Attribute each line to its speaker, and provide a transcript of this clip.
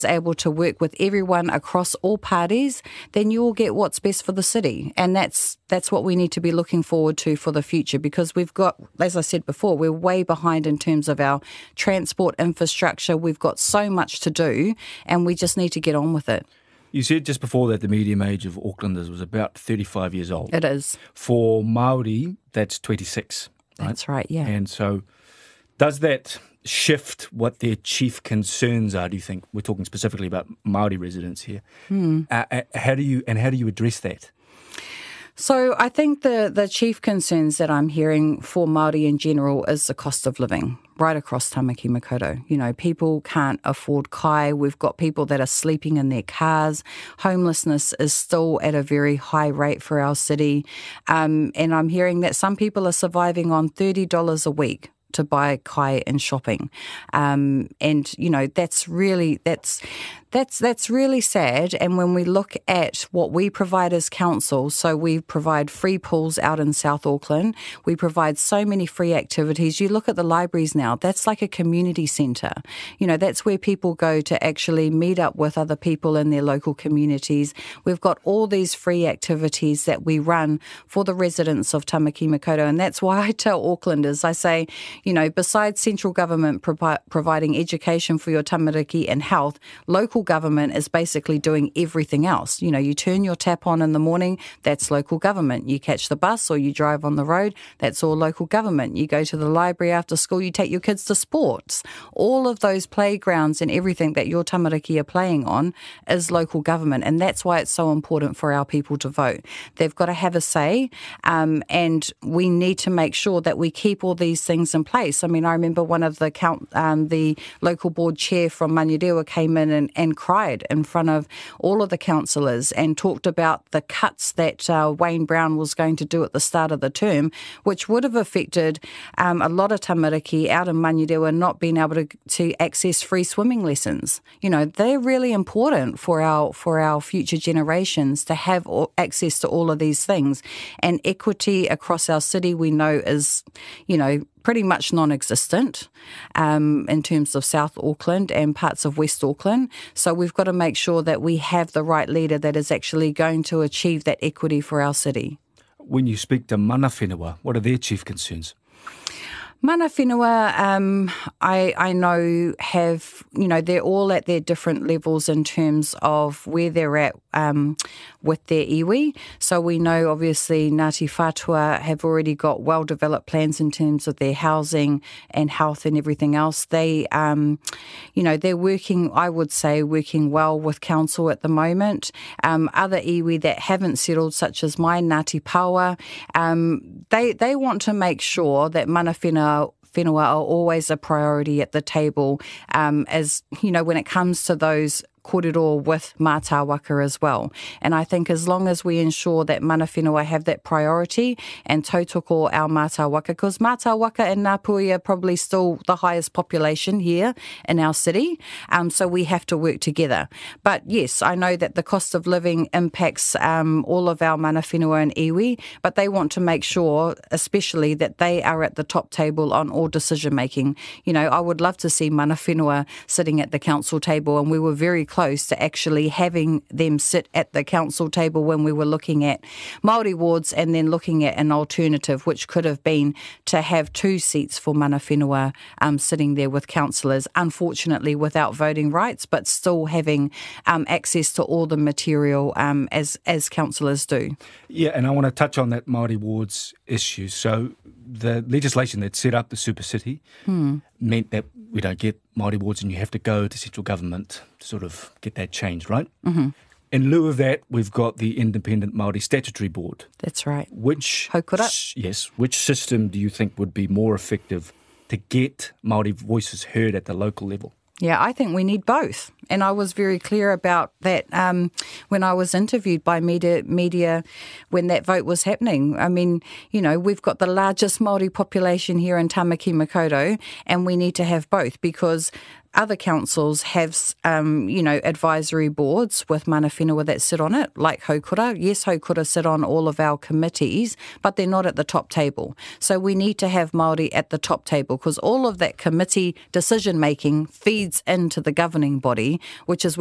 Speaker 1: able to work with everyone across all parties, then you will get what's best for the city. And that's what we need to be looking forward to for the future, because we've got, as I said before, we're way behind in terms of our transport infrastructure. We've got so much to do and we just need to get on with it.
Speaker 2: You said just before that the median age of Aucklanders was about 35 years old.
Speaker 1: It is.
Speaker 2: For Māori, that's 26. Right?
Speaker 1: That's right, yeah.
Speaker 2: And so does that shift what their chief concerns are, do you think? We're talking specifically about Māori residents here. How do you address that?
Speaker 1: So I think the chief concerns that I'm hearing for Māori in general is the cost of living right across Tamaki Makaurau. You know, people can't afford kai. We've got people that are sleeping in their cars. Homelessness is still at a very high rate for our city. And I'm hearing that some people are surviving on $30 a week to buy kai and shopping. And, you know, that's really sad. And when we look at what we provide as council, so we provide free pools out in South Auckland. We provide so many free activities. You look at the libraries now, that's like a community centre. You know, that's where people go to actually meet up with other people in their local communities. We've got all these free activities that we run for the residents of Tamaki Makaurau. And that's why I tell Aucklanders, I say, you know, besides central government providing education for your tamariki and health, local government is basically doing everything else. You know, you turn your tap on in the morning, that's local government. You catch the bus or you drive on the road, that's all local government. You go to the library after school, you take your kids to sports. All of those playgrounds and everything that your tamariki are playing on is local government. And that's why it's so important for our people to vote. They've got to have a say, and we need to make sure that we keep all these things in place. I mean, I remember one of the local board chair from Manurewa came in and cried in front of all of the councillors and talked about the cuts that Wayne Brown was going to do at the start of the term, which would have affected a lot of tamariki out in Manurewa not being able to access free swimming lessons. You know, they're really important for our future generations to have access to all of these things. And equity across our city, we know, is, you know, pretty much non-existent in terms of South Auckland and parts of West Auckland. So we've got to make sure that we have the right leader that is actually going to achieve that equity for our city.
Speaker 2: When you speak to mana whenua, what are their chief concerns?
Speaker 1: Mana whenua, I know have, you know, they're all at their different levels in terms of where they're at with their iwi. So we know obviously Ngāti Whātua have already got well-developed plans in terms of their housing and health and everything else. They, you know, they're working, I would say, working well with council at the moment. Other iwi that haven't settled, such as my Ngāti Pawa, they want to make sure that mana whenua are always a priority at the table, as, you know, when it comes to those kōrero with mātāwaka as well. And I think as long as we ensure that mana whenua have that priority and tautoko our mātāwaka, because mātāwaka and Ngāpuhi are probably still the highest population here in our city, so we have to work together. But yes, I know that the cost of living impacts all of our mana whenua and iwi, but they want to make sure, especially, that they are at the top table on all decision making. You know, I would love to see mana whenua sitting at the council table, and we were very close to actually having them sit at the council table when we were looking at Māori wards and then looking at an alternative, which could have been to have 2 seats for mana whenua sitting there with councillors, unfortunately without voting rights, but still having access to all the material as councillors do.
Speaker 2: Yeah, and I want to touch on that Māori wards issue. So the legislation that set up the super city meant that we don't get Māori wards and you have to go to central government to sort of get that changed, right? Mm-hmm. In lieu of that, we've got the Independent Māori Statutory Board.
Speaker 1: That's right.
Speaker 2: Which system do you think would be more effective to get Māori voices heard at the local level?
Speaker 1: Yeah, I think we need both. And I was very clear about that when I was interviewed by media when that vote was happening. I mean, you know, we've got the largest Māori population here in Tamaki Makaurau, and we need to have both, because other councils have, advisory boards with mana whenua that sit on it, like Haukura. Yes, Haukura sit on all of our committees, but they're not at the top table. So we need to have Māori at the top table, because all of that committee decision-making feeds into the governing body, which is